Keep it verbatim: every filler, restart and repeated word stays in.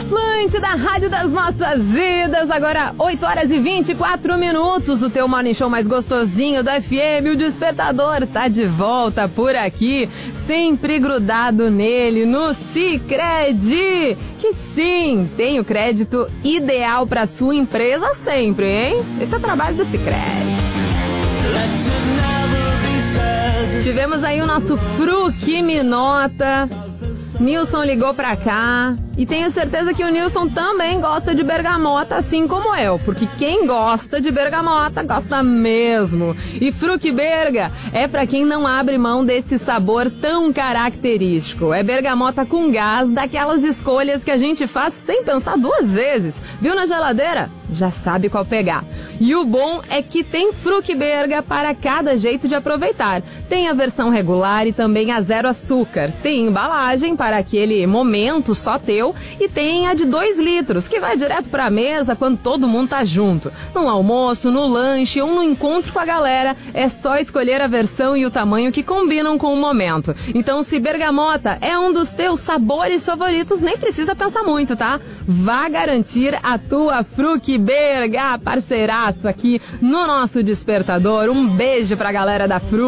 Atlântida, Rádio das Nossas Vidas, agora oito horas e vinte e quatro minutos, o teu morning show mais gostosinho do F M, o Despertador tá de volta por aqui, sempre grudado nele, no Sicredi, que sim, tem o crédito ideal para sua empresa sempre, hein? Esse é o trabalho do Sicredi. Tivemos aí o nosso Fruc Minota. Nilson ligou pra cá e tenho certeza que o Nilson também gosta de bergamota, assim como eu, porque quem gosta de bergamota, gosta mesmo. E Fruc Berga é pra quem não abre mão desse sabor tão característico. É bergamota com gás, daquelas escolhas que a gente faz sem pensar duas vezes. Viu na geladeira? Já sabe qual pegar. E o bom é que tem Fruc Berga para cada jeito de aproveitar. Tem a versão regular e também a zero açúcar. Tem embalagem para aquele momento só teu e tem a de dois litros, que vai direto para a mesa quando todo mundo tá junto. No almoço, no lanche ou no encontro com a galera, é só escolher a versão e o tamanho que combinam com o momento. Então, se bergamota é um dos teus sabores favoritos, nem precisa pensar muito, tá? Vá garantir a tua Fruc Berga, parceiraço aqui no nosso Despertador. Um beijo pra galera da Fruc.